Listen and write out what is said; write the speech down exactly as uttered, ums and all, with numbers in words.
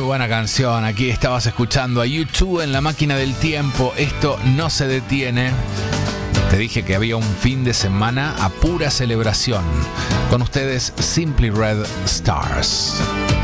buena canción. Aquí estabas escuchando a U dos en La Máquina del Tiempo. Esto no se detiene. Te dije que había un fin de semana a pura celebración. Con ustedes, Simply Red Stars.